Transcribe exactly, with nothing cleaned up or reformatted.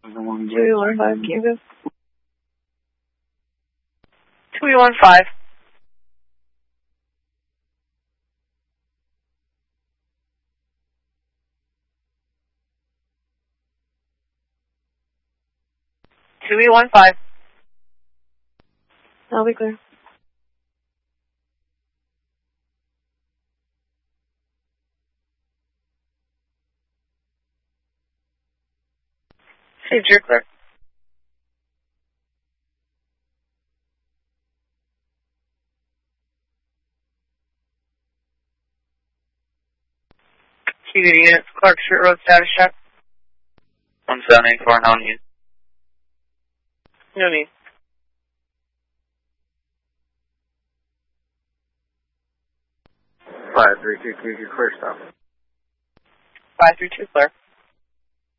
two one five, Kansas. two one five. two one five. I'll be clear. Hey, you're clear. T V units, Clark Street Road, status check. one seven eight four, no need. No need. five three two two, clear stop. five three two, clear.